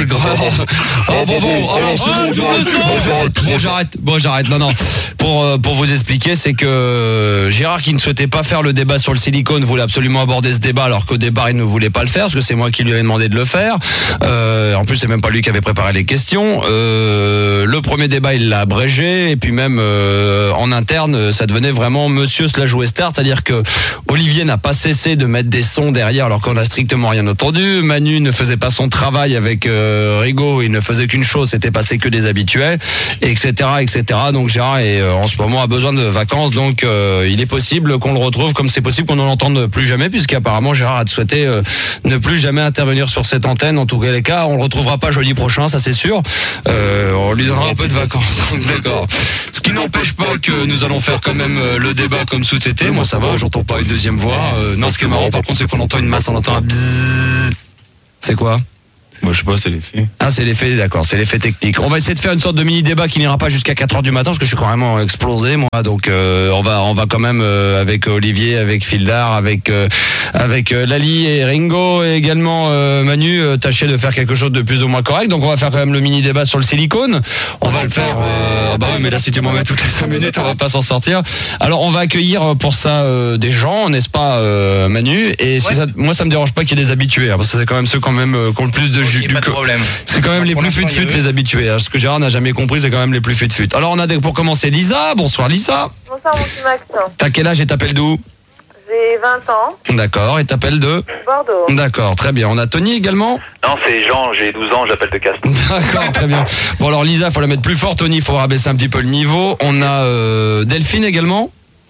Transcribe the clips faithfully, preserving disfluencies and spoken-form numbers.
l'aigreur. Oh, bon, bon, alors, oh, je me sens. Bon, j'arrête. Bon, j'arrête. Non, non. Pour, euh, pour vous expliquer, c'est que Gérard, qui ne souhaitait pas faire le débat sur le silicone, voulait absolument aborder ce débat, alors qu'au départ, il ne voulait pas le faire, parce que c'est moi qui lui avais demandé de le faire. Euh, en plus, c'est même pas lui qui avait préparé les questions. Euh, le premier débat, il l'a abrégé, et puis même euh, en interne, ça devenait vraiment Monsieur slash Westard, c'est-à-dire que Olivier n'a pas cessé de mettre des sons derrière, alors qu'on n'a strictement rien entendu. Manu ne faisait pas son travail avec euh, Rigaud, il ne faisait qu'une chose, c'était passer que des habituels, et cetera, et cetera. Donc Gérard est, euh, en ce moment a besoin de vacances, donc euh, il est possible qu'on le retrouve, comme c'est possible qu'on ne l'entende plus jamais, puisqu'apparemment Gérard a souhaité euh, ne plus jamais intervenir sur cette antenne. En tout cas, les cas, on le retrouvera pas jeudi prochain, ça c'est sûr. Euh, on lui donnera un peu de vacances. D'accord. Ce qui n'empêche pas que nous allons faire quand même euh, le débat comme sous-été. Moi ça va, j'entends pas une deuxième voix. Euh, non, ce qui est marrant par contre, c'est qu'on entend une masse, on entend un bzzz. C'est quoi? Moi je sais pas, c'est l'effet. Ah, c'est l'effet, d'accord, c'est l'effet technique. On va essayer de faire une sorte de mini débat qui n'ira pas jusqu'à quatre heures du matin, parce que je suis quand même explosé moi, donc euh, on va on va quand même euh, avec Olivier, avec Fildar, avec euh, avec euh, Lali et Ringo, et également euh, Manu, euh, tâcher de faire quelque chose de plus ou moins correct. Donc on va faire quand même le mini débat sur le silicone. On va le faire euh, bah oui, mais là si tu m'en mets toutes les cinq minutes, on va pas s'en sortir. Alors on va accueillir pour ça euh, des gens, n'est-ce pas euh, Manu? Et si ouais. ça, moi ça me dérange pas qu'il y ait des habitués, hein, parce que c'est quand même ceux quand même euh, qui ont le plus de jus. Pas de problème. C'est quand même les plus fut-fut les habitués. Ce que Gérard n'a jamais compris, c'est quand même les plus fut-fut. Alors on a des, pour commencer Lisa. Bonsoir Lisa. Bonsoir mon petit Max. T'as quel âge et t'appelles d'où? J'ai vingt ans. D'accord, et t'appelles de Bordeaux. D'accord, très bien. On a Tony également? Non, c'est Jean, j'ai douze ans, j'appelle de Castres. D'accord, très bien. Bon alors Lisa, faut la mettre plus fort. Tony, il faut rabaisser un petit peu le niveau. On a euh, Delphine également?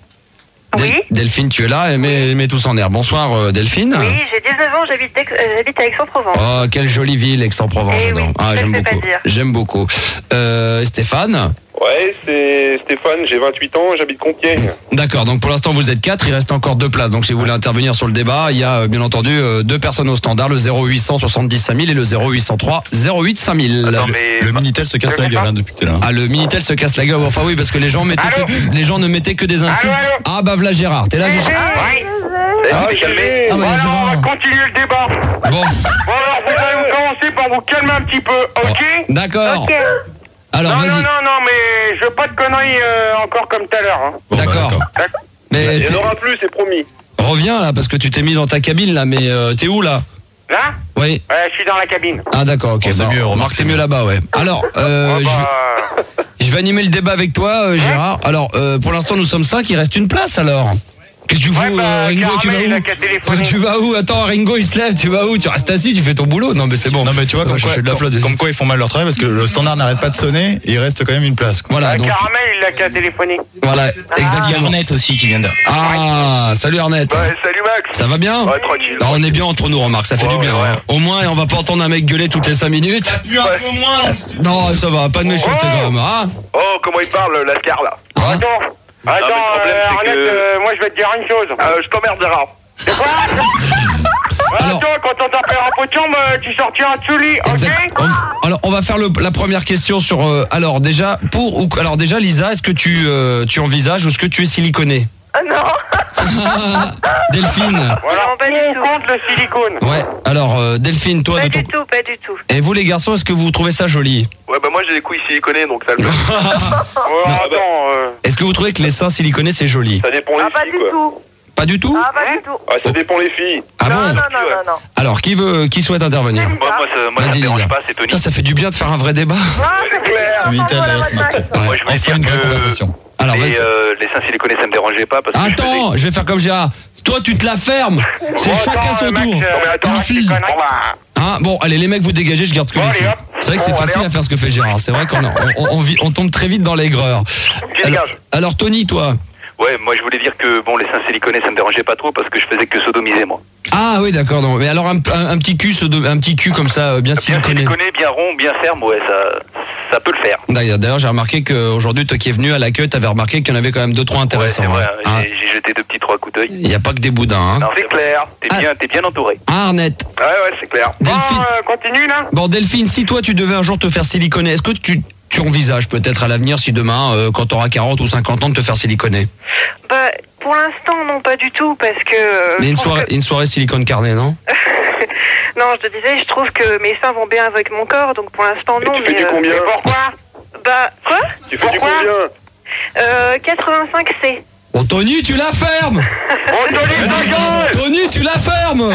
Oui. Delphine, tu es là, et mets, mets tous en air. Bonsoir euh, Delphine. Oui, j'ai dix-neuf ans, j'habite, Aix- euh, j'habite à Aix-en-Provence. Oh, quelle jolie ville, Aix-en-Provence. Eh j'adore. oui, Ah, ça j'aime je peux beaucoup. pas dire. J'aime beaucoup. Euh, Stéphane. Ouais, c'est Stéphane, j'ai vingt-huit ans, j'habite Compiègne. D'accord, donc pour l'instant vous êtes quatre, il reste encore deux places. Donc si vous voulez intervenir sur le débat, il y a euh, bien entendu euh, deux personnes au standard, le zéro huit cent soixante-dix cinq mille et le zéro huit cent trois zéro huit cinq mille. Attends, mais... Le Minitel se casse la gueule hein, depuis que t'es là. Ah, le Minitel se casse la gueule. Enfin oui, parce que les gens mettaient que, les gens ne mettaient que des insultes. Allô, allô. Ah bah voilà Gérard, t'es là Gérard? Oui. Ah, je calmer. Ah bah, voilà, Gérard. on va continuer le débat. Bon, Bon alors, vous allez commencer par vous calmer un petit peu, ok? d'accord. Ok. Alors Non, non, vas-y. non, non, mais je veux pas de conneries euh, encore comme tout à l'heure. Hein. Bon, bah, D'accord. D'accord. Mais Il n'y t'es- en aura plus, c'est promis. reviens là, parce que tu t'es mis dans ta cabine là, mais euh, t'es où là? Là? Oui. Ouais, je suis dans la cabine. Ah d'accord, ok. Oh, c'est Bah, mieux, remarque, c'est mieux là-bas, ouais. Alors, euh, Ah, je- bah, Je vais animer le débat avec toi, euh, Gérard. Alors, euh, pour l'instant, nous sommes cinq, il reste une place alors. Qu'est-ce que tu Ouais, fous, bah, euh, Ringo, tu vas Caramel, il a qu'à où? téléphoner. Tu vas où? Attends, Ringo, il se lève, tu vas où? Tu restes assis, tu fais ton boulot? Non, mais c'est bon. Non mais tu vois On va comme quoi, chercher de la flotte. comme, comme quoi ils font mal leur travail parce que le standard n'arrête pas de sonner et il reste quand même une place. quoi. Voilà, euh, donc, Caramel, il a qu'à téléphoner. voilà, Il y a exactement. Arnett aussi qui vient de. Ah, salut Arnett. Ouais, salut Max. Ça va bien? Ouais, tranquille. Ah, on est bien entre nous, remarque, ça fait Ouais, du bien. ouais, hein. Au moins, on va pas entendre un mec gueuler toutes les cinq minutes. Plus un peu moins. Non, ça va, pas de méchanceté Oh. quand même. Ah, Oh, comment il parle, Lascar, là. Hein Attends. Attends, mais le problème, euh, c'est Arnett, que- euh, moi je vais te dire une chose. Euh, je t'emmerde, Gérard. C'est quoi? Ouais, Alors- Attends, quand on t'appelle un pot de chambre, euh, tu sortiras de sous lit, ok? exact. On- alors, on va faire le- la première question sur. euh, alors déjà, pour ou alors déjà, Lisa, est-ce que tu euh, tu envisages ou est-ce que tu es siliconé? Ah non. Delphine. Voilà, Non, pas du on tout. compte le silicone. Ouais. Alors, euh, Delphine, toi, Pas de ton. du tout, pas du tout. Et vous, les garçons, est-ce que vous trouvez ça joli? Ouais, bah moi j'ai des couilles siliconées, donc ça le fait. Ouais, attends, euh, Est-ce que vous trouvez que les seins siliconés c'est joli? ça dépend Ah, les pas filles, du quoi. tout. Pas du tout? Ah, pas du tout. Ah, ça dépend les filles. Ah non, bon? non, non, non, non. Alors, qui veut, qui souhaite intervenir? Moi, moi, ça, moi, ça Vas-y, me dérange Lisa. pas, c'est Tony. Putain, ça fait du bien de faire un vrai débat. Ah, c'est clair. Ce Minitel Voilà, là, ce voilà, matin. voilà. Moi, je voulais Enfin une dire vraie que conversation. Alors, vas-y. les, euh, les seins siliconés, ça me dérangeait pas parce que je faisais- Attends, je vais faire comme Gérard. Toi, tu te la fermes. C'est Bon, chacun attends, son euh, Max, tour. euh, non, mais attends, Une arrête tes fille. conneries. Bon, bah, Hein, bon, allez, les mecs, vous dégagez, je garde que Bon, les allez, filles. hop. C'est vrai que c'est Bon, facile allez, à hop. faire ce que fait Gérard. C'est vrai qu'on a- on, on, vit- on tombe très vite dans l'aigreur. Qui Alors, dégage? alors, Tony, toi. Ouais, moi je voulais dire que bon, les seins siliconés, ça me dérangeait pas trop parce que je faisais que sodomiser moi. Ah oui, d'accord. non. Mais alors, un, un- un petit cul, ce- un petit cul comme ça, euh, bien Bien siliconé. siliconé, bien rond, bien ferme, ouais, ça, ça peut le faire. D'ailleurs, d'ailleurs, j'ai remarqué qu'aujourd'hui, toi qui es venu à l'accueil, t'avais remarqué qu'il y en avait quand même deux, trois Ouais, intéressants. c'est vrai, hein. Hein. j'ai j'ai jeté deux petits trois coups d'œil. Il n'y a pas que des boudins. Hein. Non, c'est clair, t'es Ah. bien, t'es bien entouré. Ah, Arnett. Ouais, ouais, c'est clair. Bon, Delphine. euh, continue, là. Bon, Delphine, si toi, tu devais un jour te faire siliconer, est-ce que tu, tu envisages peut-être à l'avenir, si demain, euh, quand tu auras quarante ou cinquante ans, de te faire siliconer? Bah, pour l'instant, non, pas du tout, parce que. euh, Mais je une trouve soirée, que- une soirée silicone carnet, non? Non, je te disais, je trouve que mes seins vont bien avec mon corps, donc pour l'instant non. Tu mais fais du euh, combien? Pourquoi? Bah, quoi? Tu fais du combien? Euh, quatre-vingt-cinq C. Oh Tony, tu la fermes. Oh, Tony, ta gueule! Tony, tu la fermes.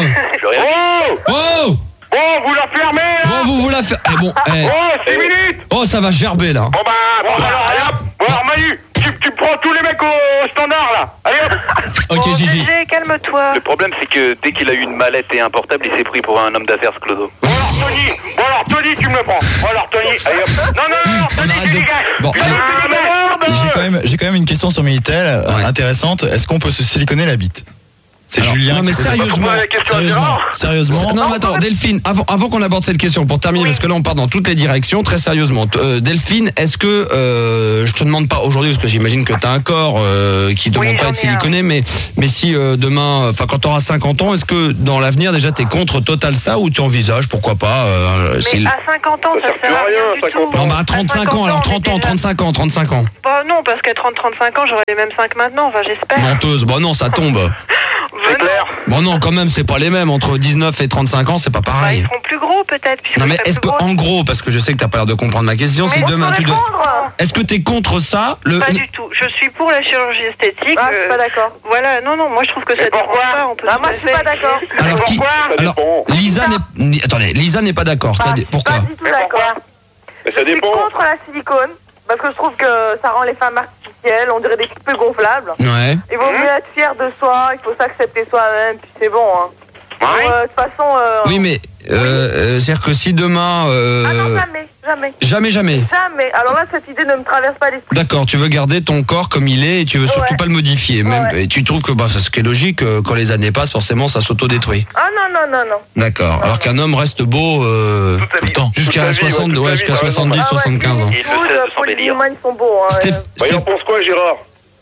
Oh! Oh. Bon, vous la fermez, là! Bon, vous vous la fermez. Eh bon, eh. Oh, six minutes! Oh, ça va gerber là. Bon, bah, bon, alors, allez hop! Bon, alors, Manu, tu, tu prends tous les mecs au, au standard, là! Allez hop! Ok, Bon, Gigi. G G, calme-toi. Le problème, c'est que dès qu'il a eu une mallette et un portable, il s'est pris pour un homme d'affaires, ce Clodo. Bon, alors, Tony! Bon, alors, Tony, tu me le prends! Bon, alors, Tony, allez hop! Non, non, non, Tony, arrête tu de- dégages! Bon, Ah, allez. merde! J'ai quand même, j'ai quand même une question sur Minitel euh, Ouais. intéressante. Est-ce qu'on peut se siliconer la bite? C'est Alors, Julien. non, mais qui pose la question. sérieusement. La question à Sérieusement, Gérard. sérieusement. Non, mais attends, Delphine, avant, avant qu'on aborde cette question, pour terminer, parce que là on part dans toutes les directions, très sérieusement. T- euh, Delphine, est-ce que, euh, je te demande pas aujourd'hui, parce que j'imagine que tu as un corps euh, qui demande Oui, pas à j'en être ai un. siliconé, mais, mais si euh, demain, enfin quand tu auras cinquante ans, est-ce que dans l'avenir déjà tu es contre total ça ou tu envisages, pourquoi pas euh, Mais si- à cinquante ans, Ça ça sert sert à plus à rien rien, du cinquante tout. Non, bah à À trente-cinq ans, alors on trente est ans, déjà- trente-cinq ans, trente-cinq ans. Bah non, parce qu'à trente trente-cinq ans, j'aurai les mêmes seins que maintenant, enfin j'espère. Menteuse, bon non, ça tombe. C'est clair. Bon non, quand même, c'est pas les mêmes. Entre dix-neuf et trente-cinq ans, c'est pas Bah, pareil. ils seront plus gros peut-être. puisque Non mais je serai est-ce que, plus grosse. en gros, parce que je sais que t'as pas l'air de comprendre ma question, si Mais demain tu dois... répondre. Est-ce que t'es contre ça le... Pas du tout. Je suis pour la chirurgie esthétique. Ah, je suis euh, pas d'accord. Voilà, non, non, moi je trouve que ça Et dérange pourquoi pas. On peut Ah, tout moi, à je suis fait pas d'accord. essayer. Alors, qui... pourquoi Ça Alors, dépend. Lisa n'est... Attendez, Lisa n'est pas d'accord. Pas, C'est-à-dire- Pourquoi Pas du tout Mais d'accord. pourquoi Mais ça Je suis dépend. contre la silicone parce que je trouve que ça rend les femmes artificielles, on dirait des poupées gonflables. Ouais. Il vaut mieux être fier de soi, il faut s'accepter soi-même, puis c'est bon. Hein. Ouais. Bon, euh, de toute façon. Euh... Oui, mais euh, euh, c'est-à-dire que si demain... euh, Ah non, jamais, jamais. Jamais, jamais. Jamais. Alors là, cette idée ne me traverse pas l'esprit. D'accord, tu veux garder ton corps comme il est et tu veux surtout Ouais. pas le modifier. Même, Ouais. Et tu trouves que bah, c'est ce qui est logique, euh, quand les années passent, forcément, ça s'autodétruit. Ah non, non, non, non. D'accord. Alors qu'un homme reste beau euh, Toute sa tout le vie. temps. Toute sa Jusqu'à vie, soixante, ouais, toute ouais, sa jusqu'à vie, t'as raison. soixante-dix, Ah ouais, soixante-quinze ans. Il le fait de son Paul délire. Newman, ils sont beaux. Hein, Steph- euh. Bah, il en Steph- pense quoi, Gérard?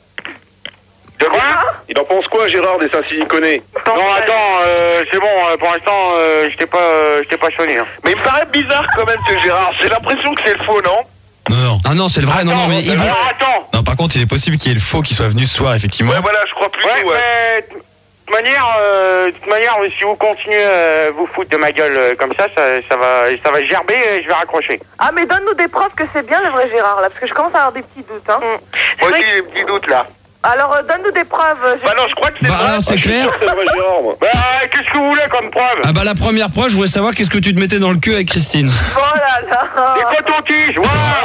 De quoi? Il en pense quoi, Gérard, des seins siliconés? Non, attends, euh, c'est bon, euh, pour l'instant, euh, je t'ai pas, euh, je t'ai pas sonné. Hein. Mais il me paraît bizarre quand même, ce Gérard. J'ai l'impression que c'est le faux, non? Non, non. Ah non, c'est le vrai. Non, non, mais il veut... Alors, attends. Non, par contre, il est possible qu'il y ait le faux qui soit venu ce soir, effectivement. Ouais, voilà, je crois plutôt, ouais. Mais, de toute manière, euh, de toute manière, si vous continuez à vous foutre de ma gueule euh, comme ça, ça, ça va, ça va gerber et je vais raccrocher. Ah, mais donne-nous des preuves que c'est bien le vrai Gérard, là, parce que je commence à avoir des petits doutes. Hein. C'est Moi vrai aussi, j'ai des petits doutes, là. Alors, euh, donne-nous des preuves. euh, Bah non, je crois que c'est Bah vrai. alors, c'est Ah, je suis clair. sûr que c'est vrai, Gérard, moi. Bah, qu'est-ce que vous voulez comme preuve? Ah bah la première preuve, je voulais savoir qu'est-ce que tu te mettais dans le cul avec Christine. Oh là là. Des cotons-tiges, ouais.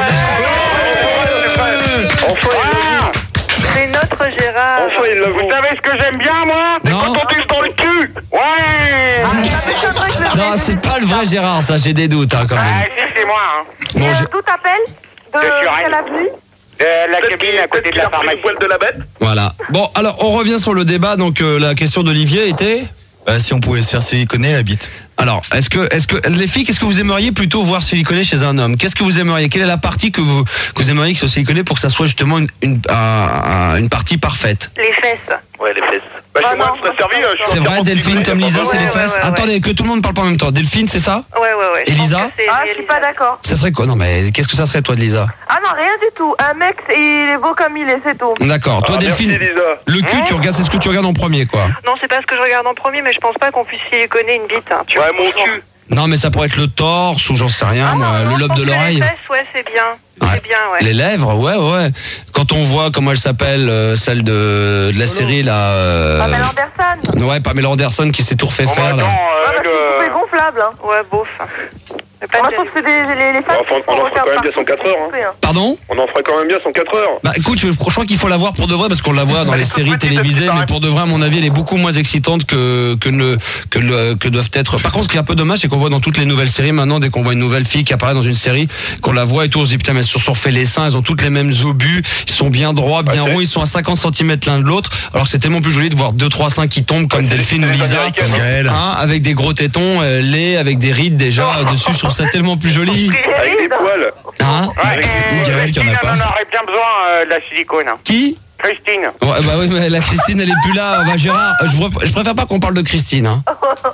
Enfin, Ah. C'est notre Gérard. enfin, il l'a vu. Vous savez ce que j'aime bien, moi? Des Non. cotons-tiges dans le cul. Ouais. Ah, ça m'étonnerait que le Non, vrai c'est pas le vrai Gérard, ça, j'ai des doutes hein, quand Ah, même. si, c'est moi, hein. Et Bon, euh, j'ai- d'où t'appelles? De De Suresnes. quelle avenue? De la cabine à côté de la pharmacie. de la bête. Voilà. Bon, alors on revient sur le débat. Donc euh, la question d'Olivier était. Bah, si on pouvait se faire siliconer la bite. Alors, est-ce que, est-ce que les filles, qu'est-ce que vous aimeriez plutôt voir siliconer chez un homme? Qu'est-ce que vous aimeriez? Quelle est la partie que vous, que vous aimeriez que soit siliconée pour que ça soit justement une, une, un- un- une partie parfaite? Les fesses. Ouais, les fesses. Bah, Ah chez moi, non, je serais servi. hein, je suis C'est vrai, entièrement Delphine, siliconé, comme y a Lisa, pas c'est les ouais, fesses. ouais, ouais, Attendez, que tout le monde parle pas en même temps. Delphine, c'est ça? Ouais, ouais, ouais. Et je pense Lisa que c'est Ah, je suis pas réalisable. d'accord. Ça serait quoi? Non, mais qu'est-ce que ça serait, toi, de Lisa? Ah non, rien du tout. Un mec, il est beau comme il est, c'est tout. D'accord. Toi, Ah, Delphine, merci, Lisa. le cul, tu regardes, c'est ce que tu regardes en premier, quoi. Non, c'est pas ce que je regarde en premier, mais je pense pas qu'on puisse siliconer une bite. Hein, tu Ouais, vois, mon franchement. cul. Non, mais ça pourrait être le torse ou j'en sais rien, Ah, moi, non, le non, lobe je de pense que l'oreille. Les fesses, ouais, c'est bien. Ouais. C'est bien, ouais. Les lèvres, ouais, ouais. Quand on voit comment elle s'appelle, euh, celle de, de la série, là. euh, Pamela Anderson. Ouais, Pamela Anderson qui s'est tout refait Bon, bah, faire, là. attends, euh, Ah, bah, c'est une poupée le- gonflable. Hein. Ouais, bof. Mais pas Moi, de je trouve que c'est des, les, les femmes Enfin, qui on en font fera quand même bien son quatre heures, hein. poupées, hein. Pardon? On en ferait quand même bien son quatre heures. Bah écoute, je, je crois qu'il faut la voir pour de vrai parce qu'on la voit dans les séries télévisées, mais pour de vrai, à mon avis, elle est beaucoup moins excitante que que ne que le que doivent être. Par contre, ce qui est un peu dommage, c'est qu'on voit dans toutes les nouvelles séries maintenant, dès qu'on voit une nouvelle fille qui apparaît dans une série, qu'on la voit et tout, on se dit putain, mais elles se sont refait les seins, elles ont toutes les mêmes obus, ils sont bien droits, bien Ouais, ronds, ils sont à cinquante centimètres l'un de l'autre. Alors que c'est tellement plus joli de voir deux trois seins qui tombent comme Ouais, c'est- Delphine ou c'est les Lisa, Américaines, Comme Gaël. hein, avec des gros tétons, euh, laids, avec des rides déjà euh, dessus. Je trouve ça tellement plus joli. Avec des poils. Hein? Ouais, Ou Gaël qui en a Christine, pas. elle en aurait bien besoin euh, de la silicone. hein. Qui? Christine. Ouais, bah oui, mais la Christine, elle est plus là. Bah, Gérard, je, vois- je préfère pas qu'on parle de Christine. Hein.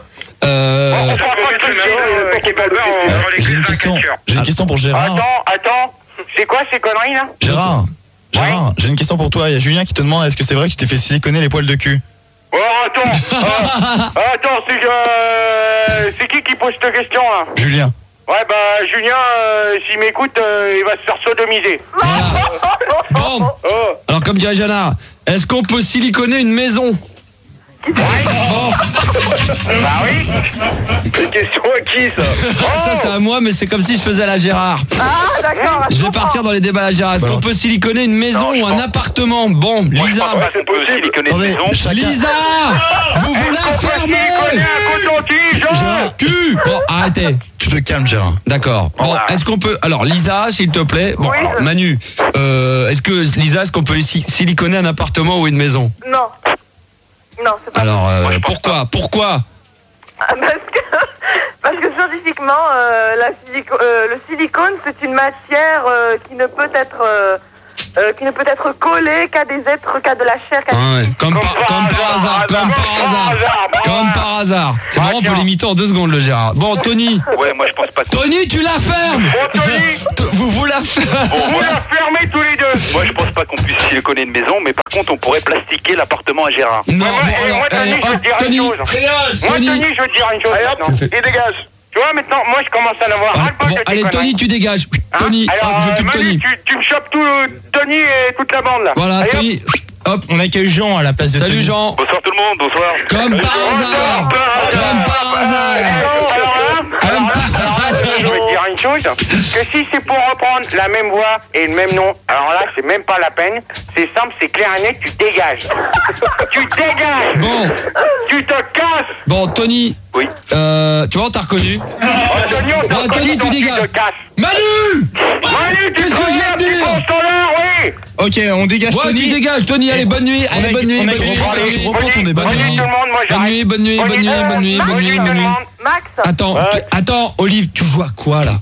Euh, On parle pas de Christine, euh, qui parle pas, on- Euh, on les J'ai une Christine question. Culture. J'ai une question pour Gérard. Attends, attends. C'est quoi ces conneries là? Gérard. Gérard, j'ai une question pour toi. Il y a Julien qui te demande est-ce que c'est vrai que tu t'es fait siliconer les poils de cul? Oh, attends. euh, attends, c'est euh, c'est qui qui pose cette question là? Julien. Ouais, bah, Julien, euh, s'il m'écoute, euh, il va se faire sodomiser. Bon. Oh. Alors, comme dirait Jana, est-ce qu'on peut siliconer une maison? Bah oui. C'est question à qui, ça? Ça, c'est à moi, mais c'est comme si je faisais à la Gérard. Ah, d'accord. Je vais partir dans les débats à la Gérard. Est-ce qu'on peut siliconer une maison Non, je ou un pense- appartement? Bon, Moi, je Lisa. pense pas qu'on peut siliconer une Attendez, maison. chacun- Lisa, vous vous la fermez. un coton-tige. Gérard, Cul. Bon, arrêtez. tu te calmes, Gérard. D'accord. Bon, est-ce qu'on peut... Alors, Lisa, s'il te plaît. Bon, Oui. alors, Manu, euh, est-ce que, Lisa, est-ce qu'on peut si- siliconer un appartement ou une maison? Non. Non, c'est pas Alors, euh, Moi, je pense pourquoi Pourquoi parce que, parce que scientifiquement, euh, la silico- euh, le silicone, c'est une matière euh, qui ne peut être euh, euh, qui ne peut être collée qu'à des êtres, qu'à de la chair, qu'à Ah ouais, des comme, par, comme par hasard, comme par hasard, comme par hasard. C'est marrant, on peut l'imiter en deux secondes, le Gérard. Bon, Tony, Ouais, moi, je pense pas que... Tony, tu la fermes. Oh, Tony, T- Vous vous la fermez. vous la fermez tous les deux. Moi, je pense pas qu'on puisse siliconer une maison, mais par contre, on pourrait plastiquer l'appartement à Gérard. Non, Moi, bon, moi, alors, moi, Tony, allez, je vais hop, te dire Tony, une chose. Moi, Tony. Tony, je vais te dire une chose maintenant. Il dégage. Tu vois, maintenant, moi, je commence à en avoir Ah, ras-le-bol bon, de tes allez, conneries. Tony, tu dégages. Hein? Tony, Alors, hop, je veux euh, plus de Manu, Tony. tu, tu me chopes tout le Tony et toute la bande, là. Voilà, Allez, hop. Tony, hop. On accueille Jean à la place de Salut Tony. Jean. Bonsoir tout le monde, bonsoir. Comme par hasard. Comme par hasard. Alors, alors là, Comme alors là, par alors là, hasard. je vais te dire une chose, que si c'est pour reprendre la même voix et le même nom, alors là, c'est même pas la peine. C'est simple, c'est clair et net, tu dégages. Tu dégages. Bon, Tu te casses. bon, Tony. Oui. Euh, tu vois, on t'a reconnu. Oh, Tony, on t'a Bon, Tony, reconnu, tu donc dégages. Tu te casses. Manu. Manu, tu Qu'est-ce que connais je viens un de petit dire peu standard, oui. Ok, on dégage Ouais, tu Tony. dégages, Tony. Allez, bonne nuit. Allez, a- bonne nuit, on a- bonne nuit. on Allez, tu reprends ton bonne débat. nuit, Bonne nuit. tout le monde, moi Bonne j'arrête. nuit, bonne nuit, bonne nuit, bonne nuit, bonne nuit, tout bonne le nuit. monde. Max. Attends, Ouais. tu- attends, Olive, tu joues à quoi là?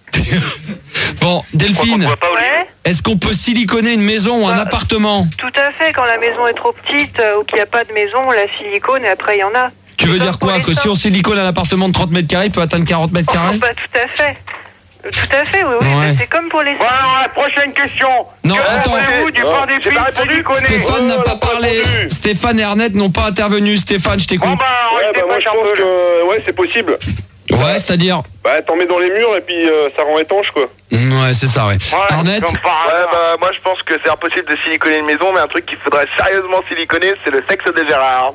Bon, Je crois qu'on ne Delphine, voit pas Olivier. Ouais, est-ce qu'on peut siliconer une maison ou un Bah, appartement? tout à fait. Quand la maison est trop petite euh, ou qu'il n'y a pas de maison, la silicone et après il y en a. Tu veux C'est dire comme quoi? pour Que les si on silicone un appartement de trente mètres carrés, il peut atteindre quarante mètres Oh, carrés? bah, tout à fait. Euh, Tout à fait, oui, oui. Ouais. C'est comme pour les. Bon, alors, la prochaine question. Non, Que attends. pensez-vous du pain des filles siliconé? Stéphane n'a pas parlé. Stéphane et Arnett n'ont pas intervenu. Stéphane, je Bon, t'écoute. bah, arrêtez pas un peu. que ouais, c'est possible. Ouais, c'est-à-dire. Bah, t'en mets dans les murs et puis euh, ça rend étanche, quoi. Ouais, c'est ça, ouais. Ouais, Arnett. comme par Ouais, hasard. bah, moi je pense que c'est impossible de siliconer une maison, mais un truc qu'il faudrait sérieusement siliconer, c'est le sexe de Gérard.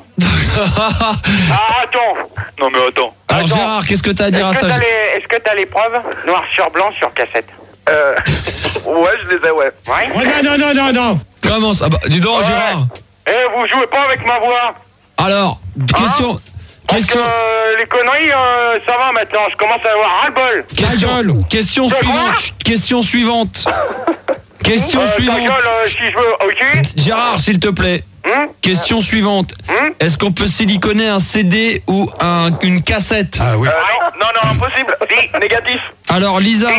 Ah, attends. Non mais attends. Alors Attends. Gérard, qu'est-ce que t'as à dire à Est-ce que ça? t'as les, est-ce que t'as les preuves noir sur blanc sur cassette? Euh, ouais, je les ai, ouais. Ouais. non, non, non, non. Comment ça? Ah bah, dis donc, Ouais. Gérard. Eh, vous jouez pas avec ma voix. Alors, question. Parce Question. que euh, les conneries, euh, ça va maintenant. Je commence à avoir ras-le-bol. Question, question Ta gueule. suivante. Question suivante. Question Euh, ta suivante. gueule, euh, si je veux, ok? Gérard, s'il te plaît. Hum? Question suivante. Hum? Est-ce qu'on peut siliconer un C D ou un, une cassette? Ah oui. Euh, non, non, non, impossible. Si, négatif. Alors, Lisa.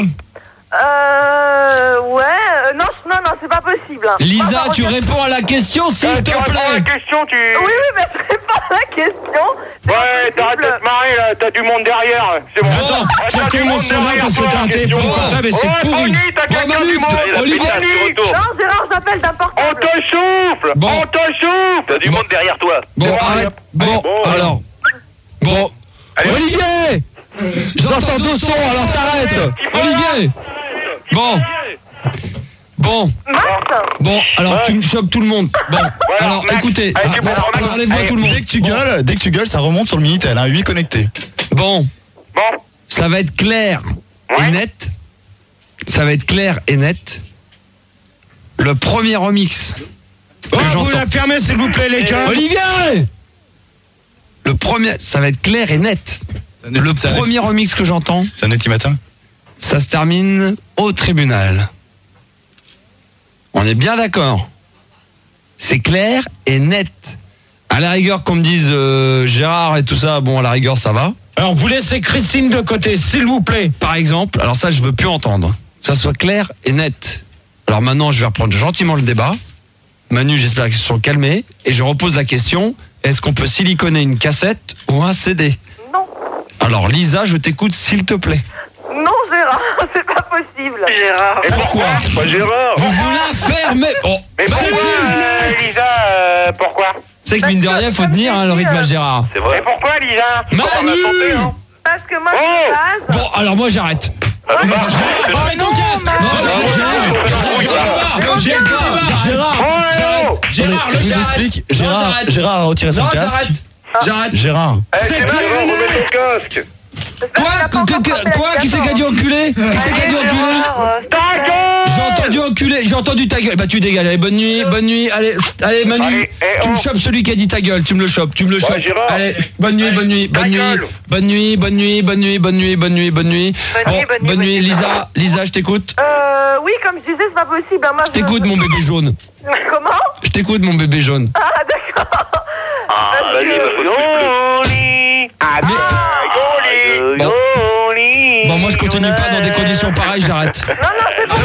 Euh, ouais, euh, non, non, non, c'est pas possible. hein. Lisa, Enfin, tu regarde- réponds à la question, s'il Euh, te tu réponds à la plaît. question, tu... Oui, oui, mais je réponds à la question. C'est Ouais, pas t'arrêtes de possible. te marrer, là. T'as du monde derrière. C'est bon. Attends, Ah, tu t'as retournes du au monde standard derrière, parce que toi. t'as un téléphone Oh. portable et c'est Ouais, pourri. Bonnie, t'as Bon, quelqu'un Manu, du monde. Olivier. Il a Bonnie, fait retour. Non, Gérard, j'appelle d'un on portable. te souffle. Bon. On te souffle. T'as du monde derrière toi. Bon, Bon, arrête. Bon, bon, alors. Bon. Allez. Olivier, j'entends deux sons, alors t'arrêtes. Olivier. Bon. Bon, Max, bon, alors tu me chopes tout le monde. Bon, alors Max, écoutez, allez, tu ah, peux remettre- enlève-moi tout le monde. Dès que tu gueules, dès que tu gueules, ça remonte sur le Minitel, hein, huit connectés. Bon, Bon. ça va être clair et Ouais. net. Ça va être clair et net. Le premier remix. Oh, que vous j'entends. la fermez, s'il vous plaît, les gars. Olivier. Le premier, ça va être clair et net. Le Ça- premier remix que j'entends, C'est un petit matin. ça se termine au tribunal. On est bien d'accord. C'est clair et net. À la rigueur, qu'on me dise euh, Gérard et tout ça, bon, à la rigueur, ça va. Alors, vous laissez Christine de côté, s'il vous plaît. Par exemple, alors ça, je veux plus entendre. Que ça soit clair et net. Alors maintenant, je vais reprendre gentiment le débat. Manu, j'espère qu'ils se sont calmés. Et je repose la question, est-ce qu'on peut siliconer une cassette ou un C D? non, Alors Lisa, je t'écoute s'il te plaît. non, Gérard, c'est pas possible. Gérard. Et Pourquoi? Pas Gérard. Vous vous la fermez. Oh, Mais bah, pourquoi, c'est- euh, Lisa, euh, pourquoi? C'est que mine de rien, faut tenir hein, le rythme à Gérard. C'est vrai. Et pourquoi, Lisa? Manu hein. Parce que moi, Oh je passe. Bon, alors moi j'arrête. Oh, Je mets ton casque. Non, j'arrête, j'arrête. Gérard, Gérard, j'arrête. Gérard, le Je vous j'arrête. explique. Non, Gérard, j'arrête. Gérard a retiré son Non, casque. j'arrête. J'arrête. Gérard. Eh, C'est c'est clair, clair, Hélène. remets ton casque. Quoi Quoi Quoi Qui c'est qui a dit enculé Qui c'est qui a dit enculé J'ai entendu enculé, j'ai entendu ta gueule. Bah tu dégages, allez, bonne nuit, bonne nuit. Allez, allez Manu, Allez, eh, tu me oh. chopes celui qui a dit ta gueule, tu me le chopes, tu me le chopes. Gérard. Allez, bonne nuit, bonne nuit, bonne ta nuit. gueule. Bonne nuit, bonne nuit, bonne nuit, bonne nuit, bonne nuit, bonne nuit. Bonne nuit, bonne nuit, bonne nuit. Lisa, Lisa, je t'écoute. Euh, oui, comme je disais, c'est pas possible. hein, Moi, Je t'écoute mon bébé jaune. Comment? Je t'écoute mon bébé jaune. Ah, d'accord. Ah, bah lui, il va falloir plus. Yoli. Ah, Bon. Yoli. Bon, moi je continue pas dans des conditions pareilles, j'arrête. Non, non, c'est pas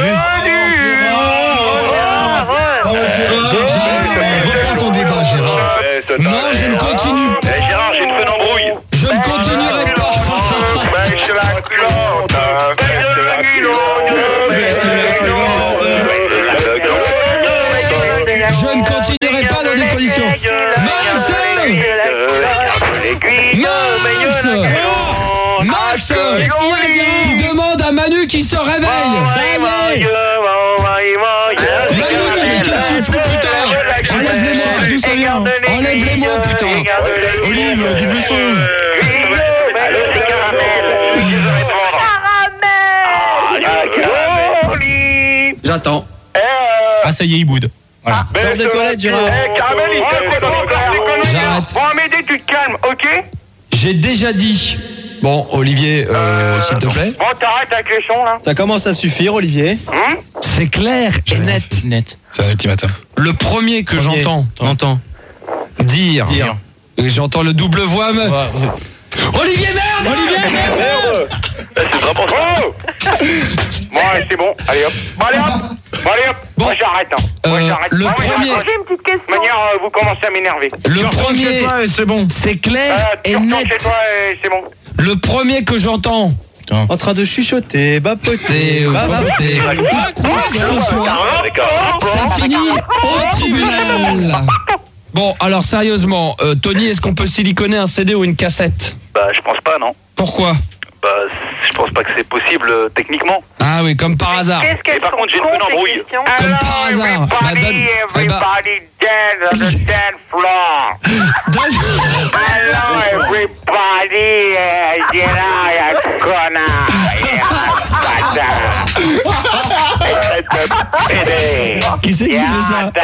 J'arrête. Reprends ton débat, Gérard. Eh, toi, Non, t'as- je ne continue. Eh, Gérard, j'ai une fun embrouille. Je ne continuerai pas. Pêche la culotte, pêche la culotte, pêche la culotte. Je ne continuerai pas dans des conditions. Max Max Max Tu demandes à Manu qui se réveille. Manu, mais qu'est-ce que tu fous, putain? Enlève-les-moi, d'où ça vient? Enlève-les-moi, putain. Olive, double son. Allô, c'est Caramel. caramel. J'attends. Ah, ça y est, il boude. Voilà. Sors des toilettes, Gérard. Eh, Caramel, il te fait encore des conneries. J'arrête. Bon, Amédée, tu te calmes, ok? J'ai déjà dit. Bon, Olivier, euh, s'il te plaît. Bon, t'arrêtes avec les sons, là. Ça commence à suffire, Olivier. Hum? C'est clair et net. Net. C'est un ultimatum. Le premier que Premier. j'entends T'entends. dire, Dire. et j'entends le double voix me... Ouais, Olivier, merde Olivier, merde Eh, c'est vraiment ça. Oh! Bon, allez, c'est bon. Allez, hop. Bon, allez, hop. Bon, allez, hop. Bon. Moi, j'arrête, hein. Moi, Euh, j'arrête. le Moi, premier- j'arrête. J'ai une petite De question. toute manière, euh, vous commencez à m'énerver. Le premier, c'est bon. c'est clair Euh, tu et retournes net. chez toi et c'est bon. Le premier que j'entends, En train de chuchoter, bapoter, c'est... bapoter. Quoi que ce soit, Ah, d'accord. ça finit au tribunal. Bon, alors sérieusement, euh, Tony, est-ce qu'on peut siliconer un C D ou une cassette? Bah, je pense pas, non. Pourquoi? Bah, je pense pas que c'est possible euh, techniquement. Ah oui, comme par hasard. Qu'est-ce qu'elles Et par sont contre, j'ai une cons, bonne ces embrouille. questions. Comme Hello, par hasard. Bah, Everybody, donne- eh bah- everybody dance on the dance floor. Hello, everybody, uh, you know, you're gonna, yeah, Qui c'est qui fait ça?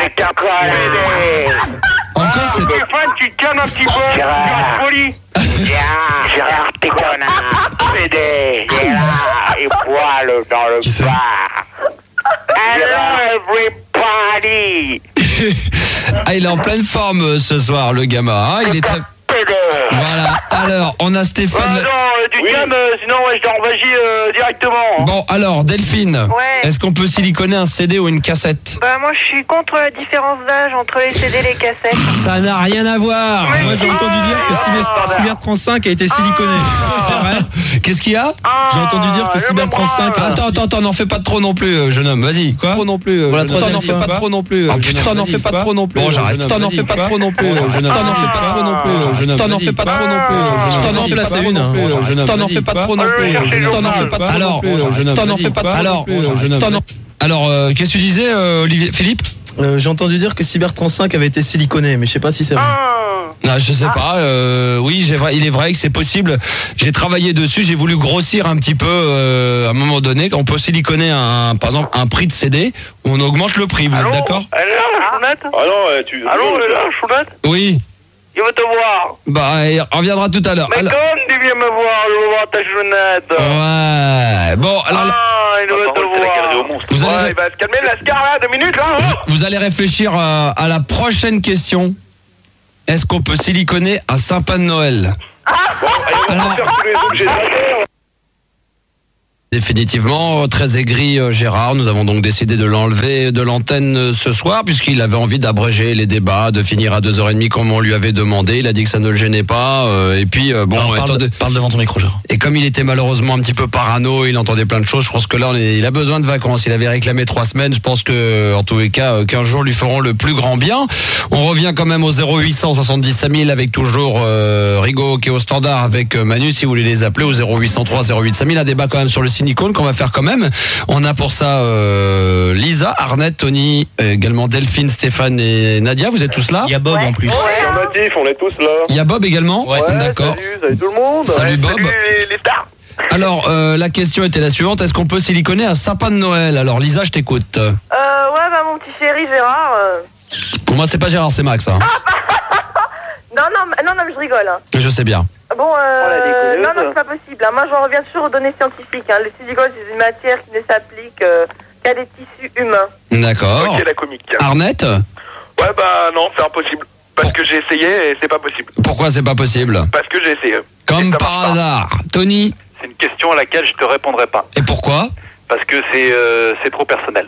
Encore c'est... Stéphane, tu te calmes un petit peu. Tu es poli. Gérard, t'es connard. Pédé, il est là, il poil dans le Qui c'est? bar. Hello, everybody. Ah, il est en pleine forme euh, ce soir, le gamin. Hein, il est très... Pédé. Voilà. Alors, on a Stéphane... non, du calme, sinon, ouais, je dors, vas-y euh, directement. Bon, alors, Delphine, Ouais. est-ce qu'on peut siliconer un C D ou une cassette? Bah moi je suis contre la différence d'âge entre les C D et les cassettes. Ça n'a rien à voir. Moi, j'ai entendu dire que Cyber, Cyber trente-cinq a été siliconé. C'est vrai. Qu'est-ce qu'il y a? J'ai entendu dire que je Cyber me trente-cinq branle. a... Attends, attends, attends, n'en fais pas trop non plus, euh, jeune homme. Vas-y. Quoi? Trop non plus. euh, Voilà, jeune homme. troisième T'en en fais fois. pas trop non plus. euh, Ah, jeune putain, homme. n'en fais Vas-y, pas quoi trop non plus, Bon, euh, j'arrête. jeune homme. T'en en Vas-y, fais pas quoi trop non plus, euh, jeune homme. T'en en fais pas trop non plus, euh, jeune homme. T'en en Vas-y, fais pas quoi trop non plus, euh, jeune homme. T'en en fais Là, pas c'est trop une, non hein. plus, euh, jeune homme. T'en en Vas-y, fais pas quoi trop non Euh, plus, cherchez jeune le homme. T'en en journal. fais pas trop Alors, non plus, euh, jeune homme. t'en en Vas-y, fais pas quoi trop non plus, euh, jeune homme. T'en en- Alors, euh, qu'est-ce que tu disais, euh, Olivier, Philippe? Euh, J'ai entendu dire que Cyber trente-cinq avait été siliconé, mais je sais pas si c'est vrai. Non, je sais pas. Euh, oui, j'ai vrai, il est vrai que c'est possible. J'ai travaillé dessus. J'ai voulu grossir un petit peu euh, à un moment donné. On peut siliconer un, par exemple, un prix de C D où on augmente le prix. Vous êtes d'accord? Elle est là, la chounette. Ah non, eh, tu... Allô, elle est là, chounette. Oui. Il veut te voir. Bah, il reviendra tout à l'heure. Mais Alors- comme tu viens me voir, je veux voir ta chounette. Ouais. Bon, alors là, Ah, il veut te C'est la galerie au voir. monstre. vous Ouais, allez, il va se calmer, la scar là, deux minutes là. hein. vous allez réfléchir à, à la prochaine question. Est-ce qu'on peut siliconer un sapin de Noël? Bon, allez, on va Alors- faire tous les objets. Définitivement, très aigri euh, Gérard. Nous avons donc décidé de l'enlever de l'antenne euh, ce soir puisqu'il avait envie d'abréger les débats, de finir à deux heures trente comme on lui avait demandé. Il a dit que ça ne le gênait pas. euh, et puis, euh, bon, Alors, parle, attendez- parle devant ton micro, Gérard. et comme il était malheureusement un petit peu parano, il entendait plein de choses. Je pense que là, on est- il a besoin de vacances. Il avait réclamé trois semaines. Je pense que, en tous les cas, euh, quinze jours lui feront le plus grand bien. On revient quand même au zéro huit cent soixante-dix cinq mille avec toujours euh, Rigaud qui est au standard avec euh, Manu. Si vous voulez les appeler au zéro huit cent trois zéro huit cinq mille, un débat quand même sur le silicone qu'on va faire quand même. On a pour ça euh, Lisa, Arnett, Tony, euh, également Delphine, Stéphane et Nadia. Vous êtes tous là? Il y a Bob en plus. Affirmatif, on est tous là. Il y a Bob également. Ouais. D'accord. Salut, salut tout le monde. Salut, Ouais, Bob. Salut les, les stars. Alors, euh, la question était la suivante. Est-ce qu'on peut siliconer un sapin de Noël? Alors, Lisa, je t'écoute. Euh, ouais, bah mon petit chéri Gérard. euh, Pour moi, c'est pas Gérard, c'est Max. Hein. Non, non, mais- non, non, mais je rigole. Hein. Je sais bien. Bon, euh, Oh, la déconneuse. non, non, c'est pas possible. Hein. Moi, j'en reviens toujours aux données scientifiques. Hein. Le silicone, c'est une matière qui ne s'applique euh, qu'à des tissus humains. D'accord. Ok, la comique. Arnett, Ouais, bah non, c'est impossible. Parce que j'ai essayé et c'est pas possible. pourquoi c'est pas possible? Parce que j'ai essayé. Comme Et ça par marche pas. hasard. Tony, C'est une question à laquelle je te répondrai pas. et pourquoi? Parce que c'est euh, c'est trop personnel.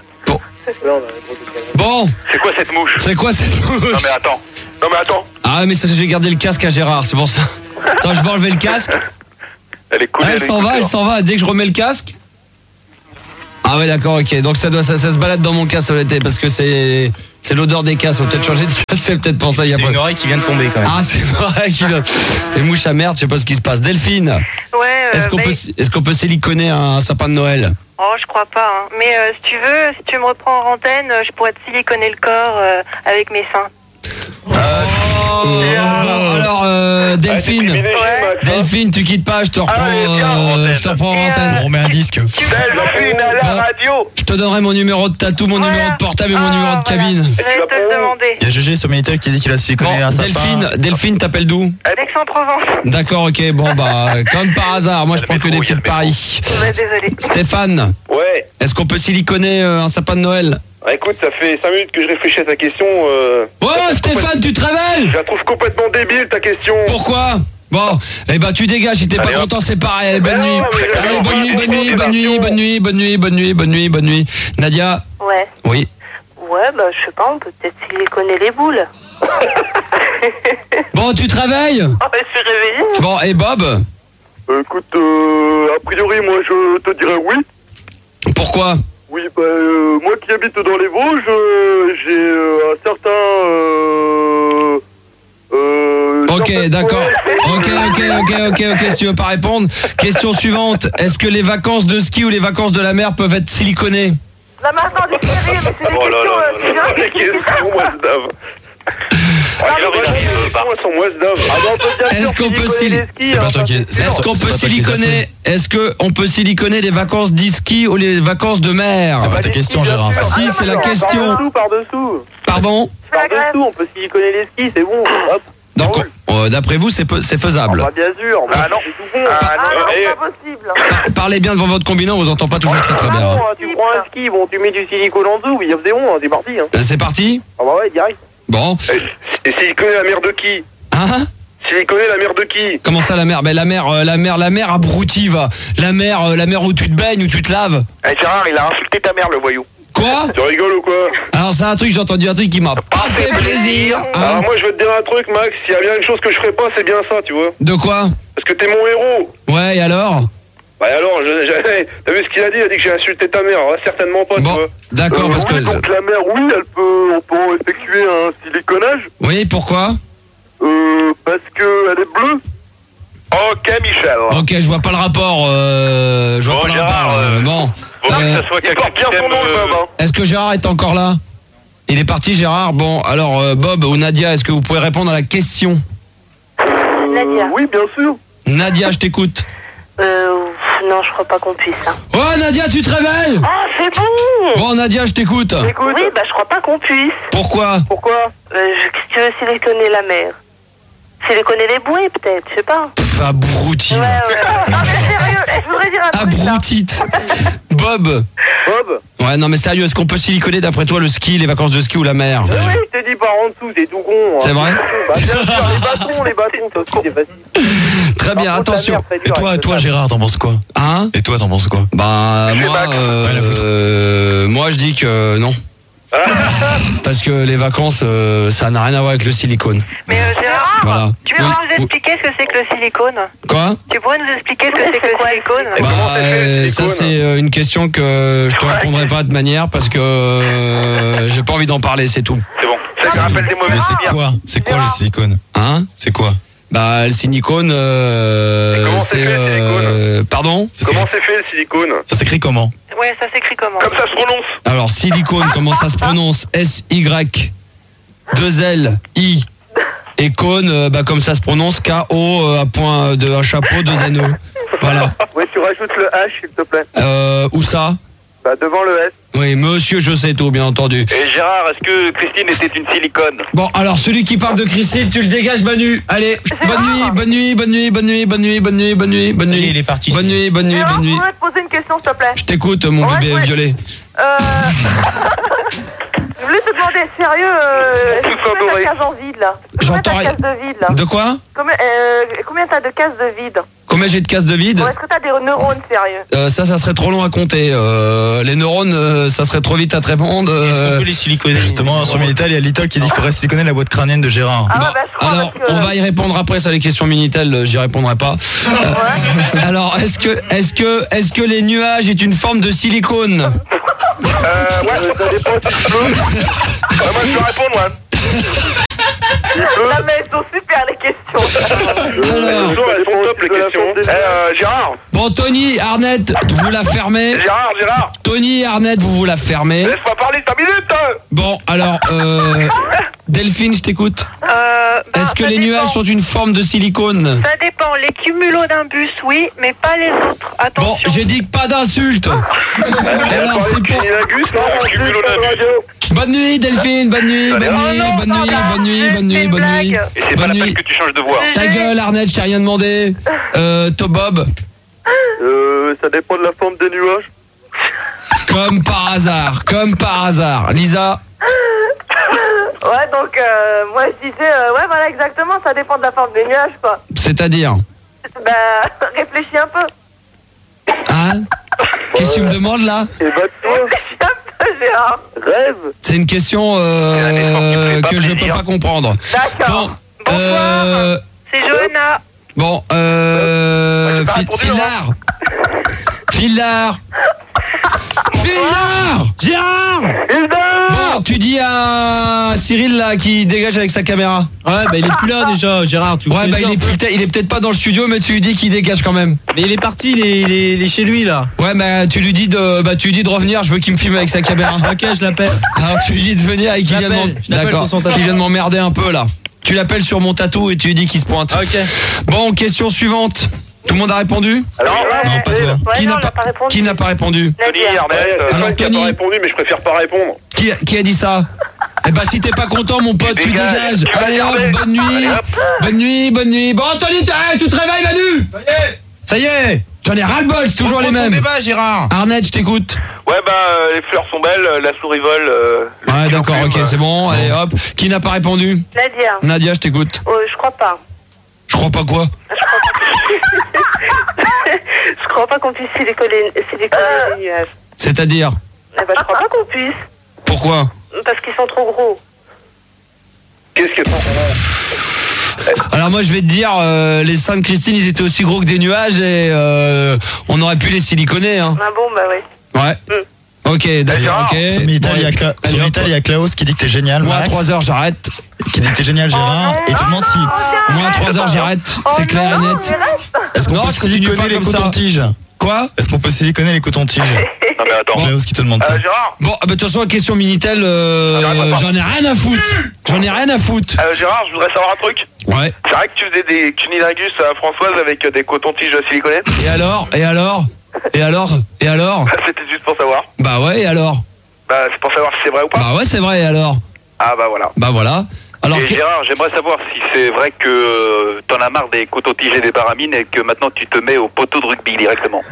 Bon, C'est quoi cette mouche? c'est quoi cette Non mouche? mais attends. Non mais attends, Ah, mais ça, j'ai gardé le casque à Gérard, c'est pour ça. Attends, je vais enlever le casque. Elle est collée. Ah, elle à s'en va, elle l'écouteur. s'en va. Dès que je remets le casque. Ah ouais, d'accord, ok. Donc ça doit, ça, ça se balade dans mon casque sur l'été parce que c'est, c'est l'odeur des casques. Faut peut-être changer de casque. C'est peut-être pour ça. Il y a Il y a pas. une oreille qui vient de tomber quand même. Ah, c'est vrai qu'il a. Les mouches à merde, je sais pas ce qui se passe. Delphine, Ouais, euh, est-ce qu'on bah, peut, est-ce qu'on peut siliconer un sapin de Noël? Oh, je crois pas. Hein. Mais euh, si tu veux, si tu me reprends en antenne, euh, je pourrais te siliconer le corps euh, avec mes seins. Oh, alors, euh, Delphine, privilégié, Max, hein. Delphine, tu quittes pas, je te reprends, Allez, viens, euh, antenne. je te reprends en Et, antenne. On remet un disque. Delphine à la Bon. radio. Je te donnerai mon numéro de tatou, mon Voilà. numéro de portable et mon Ah, numéro de voilà. cabine. Je vais te le demander. Il y a G G sur Minitel qui dit qu'il a siliconé Bon, un sapin. Delphine, Delphine, t'appelles d'où? Aix-en-Provence. D'accord, ok, bon bah, comme par hasard, moi je prends que des filles de Paris. Ouais, désolé. Stéphane, Ouais. est-ce qu'on peut siliconer euh, un sapin de Noël? Ah, écoute, ça fait cinq minutes que je réfléchis à ta question. Euh... Oh Stéphane, tu te réveilles? Je la trouve complètement débile ta question. Pourquoi? Bon, eh ben tu dégages, si t'es pas Allez, hop. content, c'est pareil, allez, bonne Mais nuit. non, mais j'avais Allez, bonne envoyé nuit, une bonne nuit, bonne nuit, conversation. bonne nuit, bonne nuit, bonne nuit, bonne nuit, bonne nuit. Nadia? Ouais. Oui. Ouais, bah, je sais pas, on peut peut-être siliconer les boules. Bon, tu te réveilles? Oh, je suis réveillée. Bon, et Bob? Euh, écoute, euh, a priori, moi je te dirais oui. Pourquoi? Oui, bah, euh, moi qui habite dans les Vosges, euh, j'ai euh, un certain... Euh, euh, Ok, certain- d'accord. Ok, ok, ok, ok, ok, si tu veux pas répondre. Question suivante. Est-ce que les vacances de ski ou les vacances de la mer peuvent être siliconées? Non, mais attendez, chéri, mais c'est des Oh là questions... là euh, là c'est là. grave. Les questions, moi, je dave. Ah, alors, il arrive, euh, Bart. Moi, sans moi, je dave. Ah, bah, on peut bien Est-ce sûr qu'on peut siliconer sil- les skis, C'est pas hein, toi qui- ça, c'est Est-ce pas- qu'on c'est peut pas toi qui les as siliconer? Est-ce que on peut siliconer les vacances d'e-ski ou les vacances de mer? C'est pas ta question, Gérard. ça. Si, c'est la question. Par-dessous, par-dessous. Pardon? C'est la grève. Par-dessous, on peut siliconer les skis, c'est bon. Hop. Donc, euh, d'après vous, c'est peu- c'est faisable. Bah, bien sûr. Ah non. C'est tout bon. Ah Ah non, non, c'est eh, pas possible. Parlez bien devant votre combiné, on vous entend pas toujours très très Ah bien. bon, hein. hein, tu prends un ski, bon, tu mets du silicone en dessous, oui, c'est bon, hein, c'est parti. Hein. Euh, C'est parti? Ah bah ouais, direct. Bon. Et siliconer la mère de qui? Hein? Siliconer la mère de qui? Comment ça la mer? Ben la mer, euh, la mer, la mer abrutie va. La mer, euh, la mer où tu te baignes, où tu te laves. Eh Gérard, il a insulté ta mère, le voyou. Quoi? Tu rigoles ou quoi? Alors c'est un truc, j'ai entendu un truc qui m'a pas fait plaisir. hein. Alors moi, je vais te dire un truc, Max. S'il y a bien une chose que je ferais pas, c'est bien ça, tu vois. De quoi? Parce que t'es mon héros. Ouais, et alors? Bah alors, je- je- t'as vu ce qu'il a dit? Il a dit que j'ai insulté ta mère. Ah, certainement pas, tu Bon, vois. d'accord, parce que... oui, donc la mère, oui, elle peut, on peut effectuer un siliconage. Oui, pourquoi? Euh, parce que elle est bleue. Ok, Michel. Ok, je vois pas le rapport. Euh, je vois Bon, pas le Gérard, rapport. euh, euh, bon. Faut Euh, que ça soit Il quelqu'un porte qui bien son t'aime, nom, le euh, homme, hein. Est-ce que Gérard est encore là? Il est parti, Gérard. Bon, alors euh, Bob ou Nadia, est-ce que vous pouvez répondre à la question? Nadia. Oui, bien sûr. Nadia, je t'écoute. Euh, non, je crois pas qu'on puisse. Hein. Oh Nadia, tu te réveilles? Ah, c'est bon. Bon Nadia, je t'écoute. Écoute, Oui, bah, je crois pas qu'on puisse. Pourquoi? pourquoi? Euh, je, tu veux siliconer la mer? Siliconer les bouées, peut-être, je sais pas. Pff, abruti. Ouais, ouais. Ah, mais sérieux, je voudrais dire un truc. là. Abrutite. Bob. Bob. Ouais, non mais sérieux, est-ce qu'on peut siliconer d'après toi le ski, les vacances de ski ou la mer? Oui, oui, je t'ai dit par en dessous, c'est tout con. hein. C'est vrai? Bah bien sûr, les bâtons, les bâtons, ça aussi, c'est facile. Très bien, Par contre, la attention. mer, c'est Et dur toi, avec toi, le sable. Gérard, t'en penses quoi? Hein? Et toi, t'en penses quoi? Bah Je vais moi, back. euh, Rien à foutre. euh, moi je dis que non. Parce que les vacances, euh, ça n'a rien à voir avec le silicone. Mais euh, Gérard, Voilà. tu peux Oui, nous oui. expliquer ce que c'est que le silicone? Quoi? Tu pourrais nous expliquer ce que c'est que le silicone? Et Bah, comment c'est fait, le euh, ça silicone c'est euh, une question que je te répondrai pas de manière parce que euh, j'ai pas envie d'en parler, c'est tout. C'est bon. Ça me rappelle des mauvais Mais c'est souvenirs. quoi? C'est quoi le silicone? Hein? C'est quoi? Bah le silicone, euh, Et comment c'est c'est fait, le silicone euh, pardon? Ça Comment s'écrit- c'est fait le silicone? Ça s'écrit comment? Ouais, ça s'écrit comment? Comme ça se prononce. Alors silicone, comment ça se prononce? S Y deux L I et cône, euh, bah comme ça se prononce K O euh, à point de un chapeau deux N E. Voilà. Oui, tu rajoutes le H, s'il te plaît. Euh, où ça? Bah, devant le S. Oui, monsieur, je sais tout, bien entendu. Et Gérard, est-ce que Christine était une silicone? Bon, alors celui qui parle de Christine, tu le dégages, Manu. Allez, bonne nuit, bonne nuit, bonne nuit, bonne nuit, bonne nuit, bonne nuit, bonne nuit, bonne Ça y est, nuit. il est parti. Bonne nuit, bonne nuit, Gérard, bonne je nuit. voudrais te poser une question, s'il te plaît. Je t'écoute, mon Ouais, bébé ouais. violet. Euh... je voulais te demander, sérieux, euh, Tout combien adoré. t'as de cases en vide, là? Combien J'entends t'as de rien. cases de vide, là? De quoi? Combien, euh, combien t'as de cases de vide? Combien j'ai de cases de vide? Bon, est-ce que t'as des neurones, sérieux? Euh, ça, ça serait trop long à compter. Euh, les neurones, euh, ça serait trop vite à te répondre. Est-ce qu'on euh. peut les siliconer? Justement, sur Minitel, il y a Little qui dit qu'il faudrait siliconer la boîte crânienne de Gérard. Ah Bon, ouais, bah, je crois alors, parce que... on va y répondre après, ça, les questions Minitel, euh, j'y répondrai pas. Euh, alors, est-ce que, est-ce que, est-ce que les nuages est une forme de silicone? Euh, ouais, ça dépend si tu peux. Ouais, moi, je peux répondre, moi. Non, mais elles sont super, les questions. Alors, Elles sont, elles sont top, les questions. Eh, euh, Gérard, bon, Tony, Arnett, vous la fermez. Gérard, Gérard, Tony, Arnett, vous vous la fermez. laisse-moi parler cinq minutes. hein. Bon, alors, euh, Delphine, je t'écoute. Euh, bah, Est-ce que ça les dépend. nuages sont une forme de silicone? Ça dépend. Les cumulonimbus, oui, mais pas les autres. Bon, Attention. j'ai dit que pas d'insultes. Alors, c'est pour... Cumulonimbus, non, cumulonimbus. Bonne nuit, Delphine, bonne nuit, bonne Oh nuit, non, bonne non, nuit, non, bonne nuit, juste bonne nuit, une bonne nuit. blague. Et c'est pas Bonne la nuit. peine que tu changes de voix. Ta gueule, Arnett, je t'ai rien demandé. Euh, Top Bob, Euh, ça dépend de la forme des nuages. comme par hasard, comme par hasard. Lisa, Ouais, donc, euh, moi, je disais, euh, ouais, voilà, exactement, ça dépend de la forme des nuages, quoi. c'est-à-dire, Bah, réfléchis un peu. hein? Qu'est-ce que tu me demandes là? Et bah, toi, Réfléchis un peu, Gérard. rêve. C'est une question C'est un effort qui me euh, fait pas que je peux plaisir. pas comprendre. D'accord. Bon, euh, C'est Johanna. bon, euh, Ouais, j'ai pas Fi- répondu, Filard, Filard, Filard, Gérard! bon, tu dis à Cyril là qui dégage avec sa caméra. Ouais, bah il est plus là déjà, Gérard. Tu Ouais, fais bah ça il un est, peu. peut-être- il est peut-être pas dans le studio, mais tu lui dis qu'il dégage quand même. Mais il est parti, il est, il est- il est chez lui là. Ouais, bah tu lui dis de, bah tu lui dis de revenir. Je veux qu'il me filme avec sa caméra. Ok, je l'appelle. Alors tu lui dis de venir et qu'il Je vient de l'appelle, m'en- je l'appelle d'accord, sur son tatou. qu'il vient de m'emmerder un peu là. Tu l'appelles sur mon tatou et tu lui dis qu'il se pointe. Ok. Bon, question suivante. Tout le monde a répondu? Alors, Non, pas toi. Ouais, Qui non, n'a on n'a pas, pas répondu. qui n'a pas répondu? Tony, Nadia. Ernest, euh, Alors, toi qui a Tony. pas répondu, mais je préfère pas répondre. Qui, qui a dit ça? Eh bah si t'es pas content mon pote, tu Dégage. dégages. Tu vas Allez hop, garder. bonne nuit. Allez, hop. Bonne nuit, bonne nuit. Bon Anthony, t'arrêtes, tu te réveilles Manu. Ça y est. Ça y est! J'en ai ras-le-bol, c'est toujours les Reprends ton mêmes. débat, Gérard! Arnett, je t'écoute. Ouais, bah, euh, les fleurs sont belles, euh, la souris vole. euh, le Ouais stylo d'accord, plume, ok, euh. c'est bon. Allez hop. Qui n'a pas répondu? Nadia. Nadia, je t'écoute. Oh, je crois pas. Je crois pas quoi? Je crois pas qu'on puisse siliconer, siliconer les nuages. C'est-à-dire? Eh ben, je crois pas qu'on puisse. Pourquoi? Parce qu'ils sont trop gros. Qu'est-ce que Alors moi je vais te dire, euh, les seins de Christine ils étaient aussi gros que des nuages et euh, on aurait pu les siliconer hein. Ah bon, bah oui. Ouais. Ok, d'accord, ok. Sur Minitel, il y a Cla- Allez, sur hop. Minitel, il y a Klaus qui dit que t'es génial, Moi à Max. trois heures j'arrête. Qui dit que t'es génial, Gérard. Et te demande si. Moi à trois heures j'arrête, c'est clair et non, net. mais reste. Est-ce qu'on Non, peut je continue pas siliconer les comme ça. cotons-tiges? Quoi? Est-ce qu'on peut siliconer les cotons-tiges? Non, mais attends. Klaus qui te demande ça. Euh, Gérard, Bon, ah bah, de toute façon la question Minitel, euh, Ah, attends, attends. j'en ai rien à foutre. J'en ai rien à foutre. euh, Gérard, je voudrais savoir un truc. Ouais. C'est vrai que tu faisais des cunilingus à Françoise avec euh, des cotons-tiges siliconés? Et alors? Et alors? Et alors? Et alors? C'était juste pour savoir. Bah ouais, et alors? Bah, c'est pour savoir si c'est vrai ou pas. Bah ouais, c'est vrai, et alors? Ah, bah voilà. Bah voilà. Alors et que- Gérard, j'aimerais savoir si c'est vrai que euh, t'en as marre des cotons-tiges et des baramines et que maintenant tu te mets au poteau de rugby directement.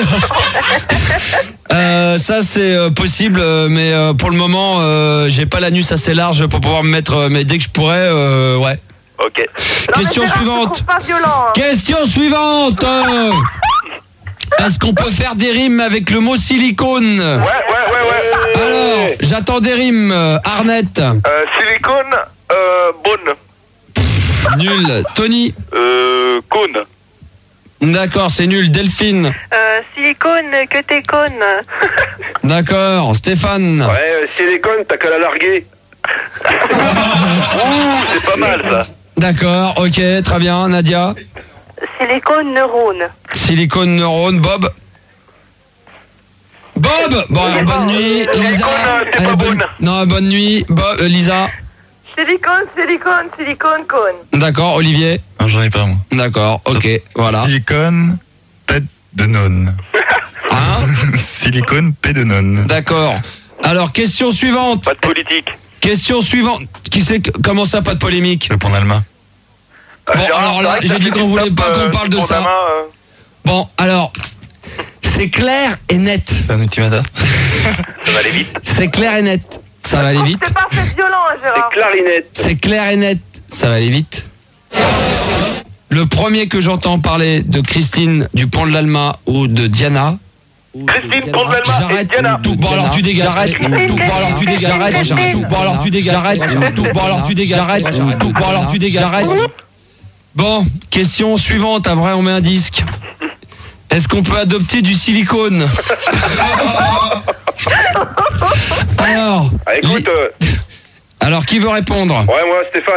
Euh, ça c'est euh, possible, euh, mais euh, pour le moment, euh, j'ai pas l'anus assez large pour pouvoir me mettre. euh, mais dès que je pourrais, euh, ouais. Ok. Non, Question mais Gérard, suivante. je te trouve pas violent. hein. Question suivante. Euh, Est-ce qu'on peut faire des rimes avec le mot silicone? Ouais, ouais, ouais, ouais. Alors, j'attends des rimes. euh, Arnett. Euh, silicone, euh, bonne. Nul. Tony. Euh, cône. D'accord, c'est nul. Delphine. Euh, silicone, que t'es conne. D'accord. Stéphane. Ouais, euh, silicone, t'as qu'à la larguer. Ouh, c'est pas mal ça. D'accord, ok, très bien. Nadia. Silicone, neurone. Silicone neurone. Bob. Bob. Bon, alors, bonne nuit. Lisa. Silicone, c'est Allez, pas bonne- bonne. Non, bonne nuit. Bob, euh, Lisa. Silicone, silicone, silicone, cône. D'accord, Olivier. Non, j'en ai pas, moi. D'accord, ok, voilà. Silicone, pète de nonne. Hein? Silicone, pète de nonne. D'accord. Alors, question suivante. Pas de politique. Question suivante. Qui c'est que- comment ça, pas de polémique? Le pont d'Alma. Bon, Gérard, alors c'est là, vrai que j'ai t'as dit fait qu'on une voulait tape, pas qu'on euh, parle de sur ça. ta main, euh. Bon, alors, c'est clair et net. C'est un ultimatum. Ça va aller vite. C'est clair et net. Ça va aller vite. C'est pas fait violent, hein, Gérard. Clarinette. C'est clair et net. Ça va aller vite. Le premier que j'entends parler de Christine du Pont de l'Alma ou de Diana. Christine Pont de l'Alma et J'arrête Diana. tout. Bon alors tu dégages. J'arrête tout. Bon alors tu dégages. J'arrête. J'arrête tout. Bon alors tu dégages. J'arrête tout. Bon alors tu dégages. J'arrête tout. Bon alors tu dégages. J'arrête. Bon, question suivante. Après on met un disque. Est-ce qu'on peut adopter du silicone? Alors. Ah, écoute, euh, Alors qui veut répondre? ouais, moi, Stéphane.